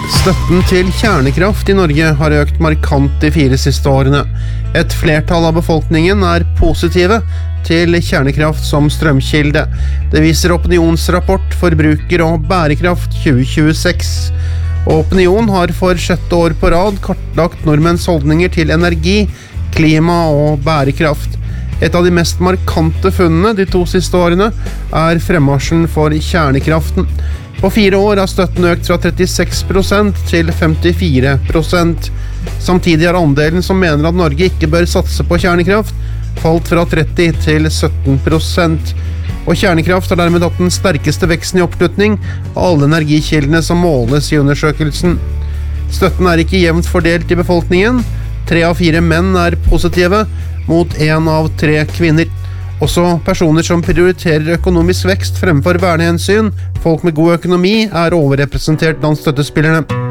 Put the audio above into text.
Støtten til kjernekraft i Norge har økt markant de 4 siste årene. Et flertall av befolkningen er positive til kjernekraft som strømkilde. Det viser opinionsrapport Forbruker og bærekraft 2026. Og Opinion har for 6. år på rad kartlagt nordmenns holdninger til energi, klima og bærekraft. Et av de mest markante funnene de 2 siste årene er fremmarsjen for kjernekraften. På 4 år har støtten økt fra 36% til 54%. Samtidig har andelen som mener at Norge ikke bør satse på kjernekraft, falt fra 30% til 17%. Og kjernekraft har dermed hatt den sterkeste veksten i oppslutning av alle energikildene som måles i undersøkelsen. Støtten er ikke jevnt fordelt i befolkningen. 3 av 4 menn er positive, mot 1 av 3 kvinner. Også personer som prioriterer økonomisk vekst fremfor vernehensyn, folk med god økonomi, er overrepresentert blant støttespillerne.